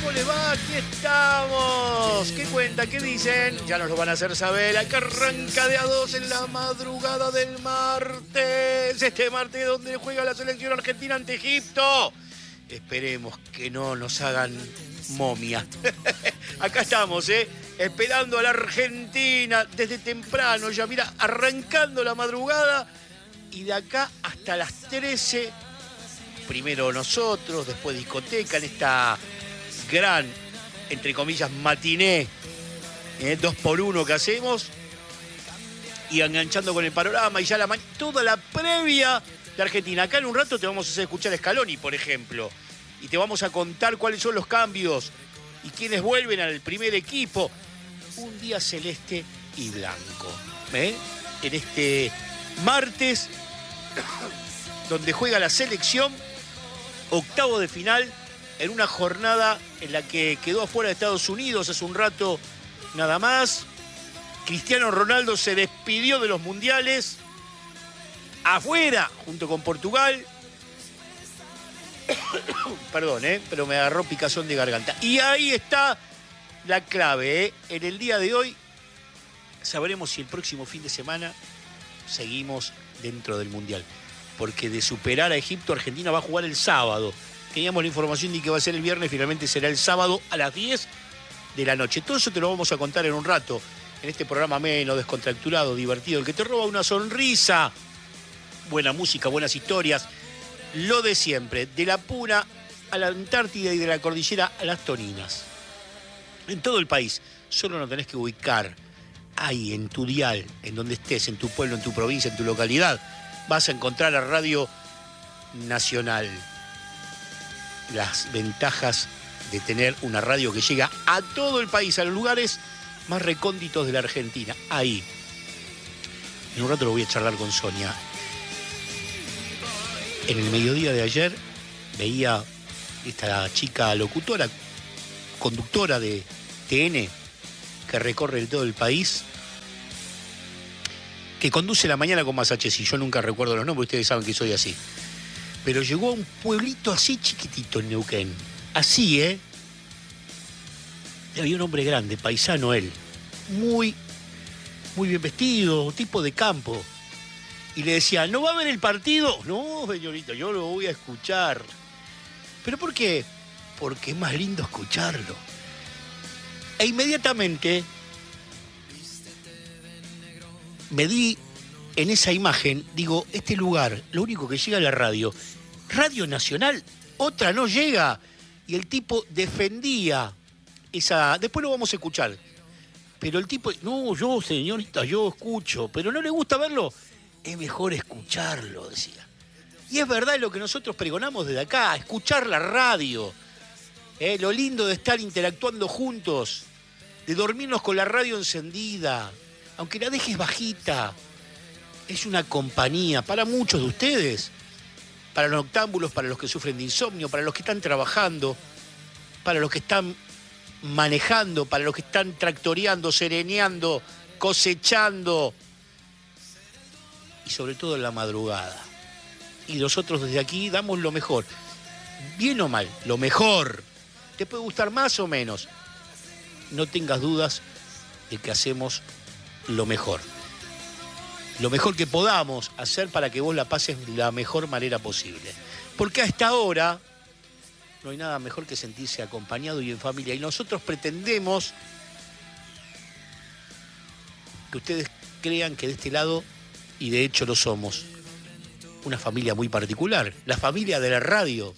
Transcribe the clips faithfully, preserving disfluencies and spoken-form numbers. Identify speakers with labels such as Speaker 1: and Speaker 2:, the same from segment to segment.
Speaker 1: ¿Cómo les va? Aquí estamos. ¿Qué cuenta? ¿Qué dicen? Ya nos lo van a hacer saber. Acá arranca de a dos en la madrugada del martes. Este martes donde juega la selección argentina ante Egipto. Esperemos que no nos hagan momia. Acá estamos, ¿eh? Esperando a la Argentina desde temprano. Ya mira, arrancando la madrugada. Y de acá hasta las trece, primero nosotros, después discoteca, en esta gran, entre comillas, matiné, eh, dos por uno que hacemos, y enganchando con el panorama, y ya la toda la previa de Argentina. Acá en un rato te vamos a hacer escuchar a Scaloni, por ejemplo, y te vamos a contar cuáles son los cambios y quiénes vuelven al primer equipo. Un día celeste y blanco, ¿eh? En este martes, donde juega la selección, octavo de final, en una jornada en la que quedó afuera de Estados Unidos hace un rato nada más. Cristiano Ronaldo se despidió de los mundiales, afuera, junto con Portugal. Perdón, ¿eh? pero me agarró picazón de garganta. Y ahí está la clave, ¿eh? En el día de hoy sabremos si el próximo fin de semana seguimos dentro del mundial. Porque de superar a Egipto, Argentina va a jugar el sábado. Teníamos la información de que va a ser el viernes, finalmente será el sábado a las diez de la noche. Todo eso te lo vamos a contar en un rato, en este programa ameno, descontracturado, divertido, el que te roba una sonrisa. Buena música, buenas historias, lo de siempre, de la Puna a la Antártida y de la cordillera a las Toninas. En todo el país, solo nos tenés que ubicar ahí, en tu dial, en donde estés, en tu pueblo, en tu provincia, en tu localidad. Vas a encontrar a Radio Nacional. Las ventajas de tener una radio que llega a todo el país, a los lugares más recónditos de la Argentina. Ahí. En un rato lo voy a charlar con Sonia. En el mediodía de ayer veía esta chica locutora, conductora de T N, que recorre todo el país, que conduce la mañana con Massachusetts, y yo nunca recuerdo los nombres, ustedes saben que soy así. Pero llegó a un pueblito así chiquitito en Neuquén. Así, ¿eh? Y había un hombre grande, paisano él, muy, muy bien vestido, tipo de campo. Y le decía, ¿no va a ver el partido? No, señorita, yo lo voy a escuchar. ¿Pero por qué? Porque es más lindo escucharlo. E inmediatamente me di en esa imagen, digo, este lugar, lo único que llega a la radio, Radio Nacional, otra no llega. Y el tipo defendía esa... Después lo vamos a escuchar. Pero el tipo, no, yo, señorita, yo escucho, pero no le gusta verlo. Es mejor escucharlo, decía. Y es verdad lo que nosotros pregonamos desde acá, escuchar la radio. ¿Eh? Lo lindo de estar interactuando juntos, de dormirnos con la radio encendida, aunque la dejes bajita. Es una compañía para muchos de ustedes, para los noctámbulos, para los que sufren de insomnio, para los que están trabajando, para los que están manejando, para los que están tractoreando, sereneando, cosechando, y sobre todo en la madrugada. Y nosotros desde aquí damos lo mejor, bien o mal, lo mejor. Te puede gustar más o menos, no tengas dudas de que hacemos lo mejor. Lo mejor que podamos hacer para que vos la pases de la mejor manera posible. Porque a esta hora no hay nada mejor que sentirse acompañado y en familia. Y nosotros pretendemos que ustedes crean que de este lado, y de hecho lo somos, una familia muy particular, la familia de la radio.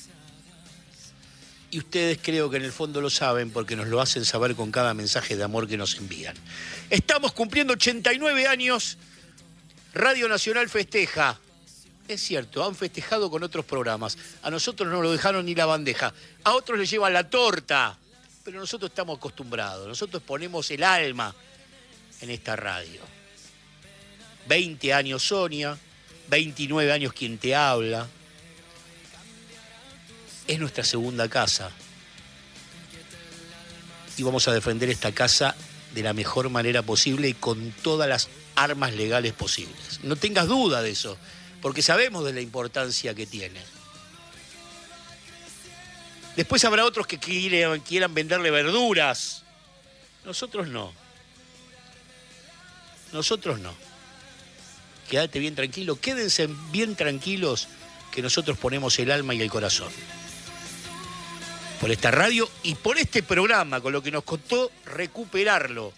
Speaker 1: Y ustedes creo que en el fondo lo saben porque nos lo hacen saber con cada mensaje de amor que nos envían. Estamos cumpliendo ochenta y nueve años. Radio Nacional festeja. Es cierto, han festejado con otros programas. A nosotros no nos dejaron ni la bandeja. A otros les llevan la torta. Pero nosotros estamos acostumbrados. Nosotros ponemos el alma en esta radio. veinte años Sonia, veintinueve años quien te habla. Es nuestra segunda casa. Y vamos a defender esta casa de la mejor manera posible y con todas las armas legales posibles. No tengas duda de eso, porque sabemos de la importancia que tiene. Después habrá otros que quieran, quieran venderle verduras. Nosotros no. Nosotros no. Quédate bien tranquilo, quédense bien tranquilos que nosotros ponemos el alma y el corazón. Por esta radio y por este programa, con lo que nos costó recuperarlo.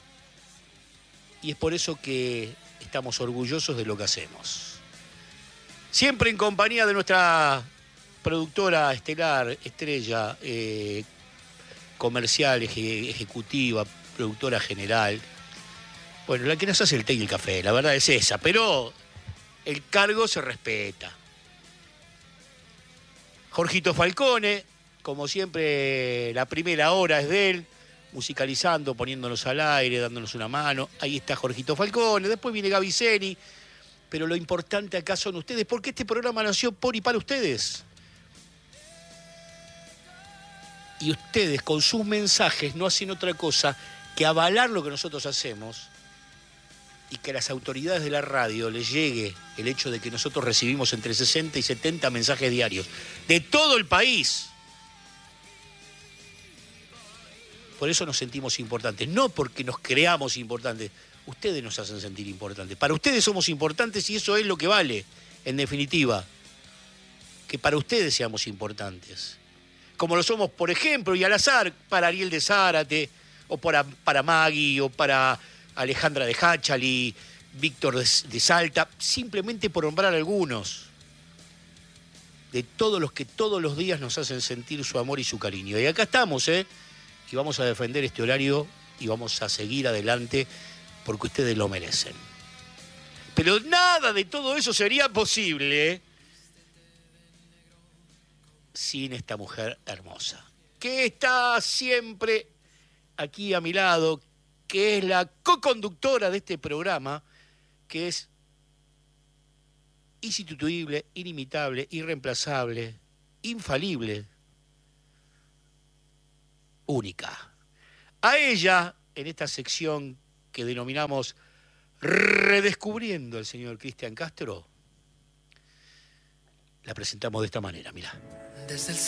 Speaker 1: Y es por eso que estamos orgullosos de lo que hacemos. Siempre en compañía de nuestra productora estelar, estrella, eh, comercial, eje, ejecutiva, productora general. Bueno, la que nos hace el té y el café, la verdad es esa, pero el cargo se respeta. Jorgito Falcone, como siempre, la primera hora es de él, musicalizando, poniéndonos al aire, dándonos una mano. Ahí está Jorgito Falcone, después viene Gaby Zeni, pero lo importante acá son ustedes, porque este programa nació por y para ustedes. Y ustedes, con sus mensajes, no hacen otra cosa que avalar lo que nosotros hacemos y que a las autoridades de la radio les llegue el hecho de que nosotros recibimos entre sesenta y setenta mensajes diarios de todo el país. Por eso nos sentimos importantes, no porque nos creamos importantes. Ustedes nos hacen sentir importantes. Para ustedes somos importantes y eso es lo que vale, en definitiva. Que para ustedes seamos importantes. Como lo somos, por ejemplo, y al azar, para Ariel de Zárate, o para, para Maggie, o para Alejandra de Háchali, Víctor de, de Salta, simplemente por nombrar algunos de todos los que todos los días nos hacen sentir su amor y su cariño. Y acá estamos, ¿eh? Y vamos a defender este horario y vamos a seguir adelante porque ustedes lo merecen. Pero nada de todo eso sería posible, ¿eh?, sin esta mujer hermosa, que está siempre aquí a mi lado, que es la co-conductora de este programa, que es insustituible, inimitable, irreemplazable, infalible, única. A ella, en esta sección que denominamos Redescubriendo al señor Cristian Castro, la presentamos de esta manera, mirá. Desde el